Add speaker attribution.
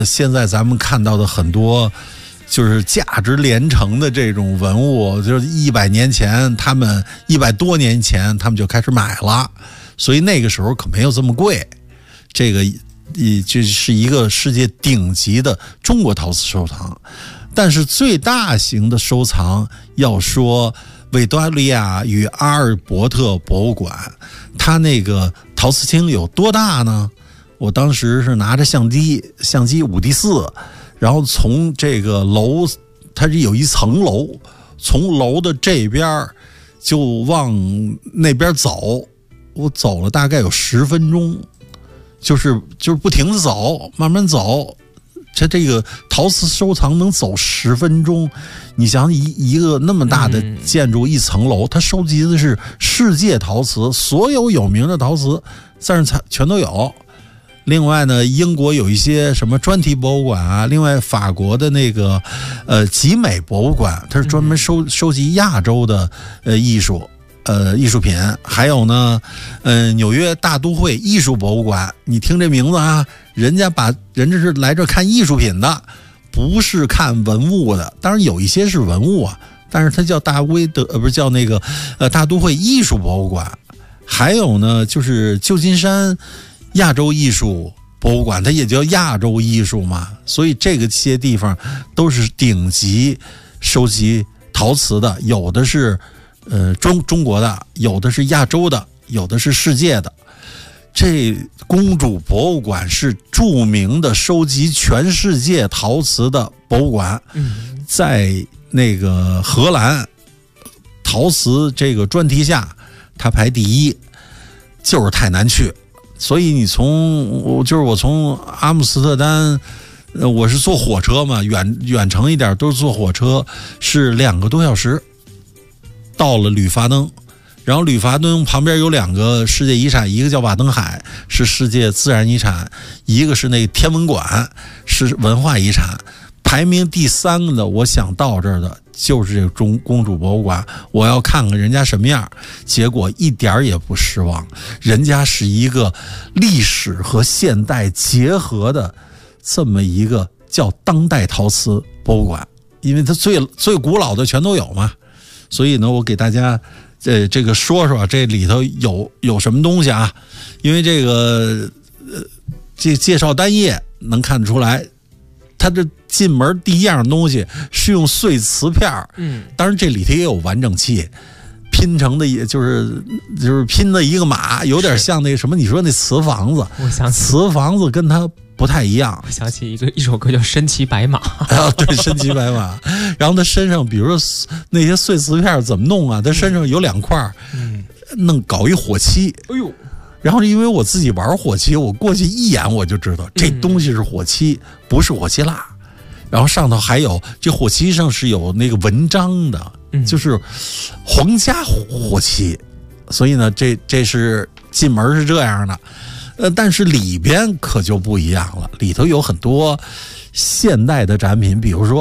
Speaker 1: 现在咱们看到的很多就是价值连城的这种文物，就是100年前他们100多年前他们就开始买了，所以那个时候可没有这么贵。这个就是一个世界顶级的中国陶瓷收藏。但是最大型的收藏要说维多利亚与阿尔伯特博物馆，它那个陶瓷厅有多大呢？我当时是拿着相机5:4，然后从这个楼，它是有一层楼，从楼的这边就往那边走，我走了大概有10分钟，就是不停地走，慢慢走。这个陶瓷收藏能走10分钟，你想一个那么大的建筑，一层楼，它收集的是世界陶瓷，所有有名的陶瓷在这全都有。另外呢，英国有一些什么专题博物馆啊，另外法国的那个集美博物馆，它是专门收集亚洲的艺术品。还有呢纽约大都会艺术博物馆，你听这名字啊，人家是来这看艺术品的，不是看文物的。当然有一些是文物啊，但是它叫不是叫那个大都会艺术博物馆。还有呢就是旧金山亚洲艺术博物馆，它也叫亚洲艺术嘛，所以这些地方都是顶级收集陶瓷的，有的是中国的，有的是亚洲的，有的是世界的。这公主博物馆是著名的收集全世界陶瓷的博物馆，在那个荷兰陶瓷这个专题下，它排第1，就是太难去。所以我从阿姆斯特丹，我是坐火车嘛，远程一点都是坐火车，是2个多小时到了吕法登。然后吕法登旁边有2个世界遗产，一个叫瓦登海，是世界自然遗产，一个是那天文馆，是文化遗产。排名第3个的，我想到这儿的就是这个公主博物馆，我要看看人家什么样。结果一点也不失望，人家是一个历史和现代结合的这么一个叫当代陶瓷博物馆，因为它最古老的全都有嘛。所以呢，我给大家这个说说这里头有什么东西啊？因为这个这介绍单页能看得出来，它这进门第一样东西是用碎瓷片，当然这里头也有完整器拼成的，也就是拼的一个码，有点像那什么，你说那瓷房子，
Speaker 2: 我想
Speaker 1: 瓷房子跟它不太一样。
Speaker 2: 我想起一首歌叫《身骑白马》
Speaker 1: 对，身骑白马。然后他身上，比如说那些碎瓷片怎么弄啊？他身上有2块，搞一火漆。哎呦！然后因为我自己玩火漆，我过去一眼我就知道这东西是火漆，不是火漆蜡。然后上头还有这火漆上是有那个文章的，就是皇家火漆。所以呢，这是进门是这样的。但是里边可就不一样了，里头有很多现代的展品，比如说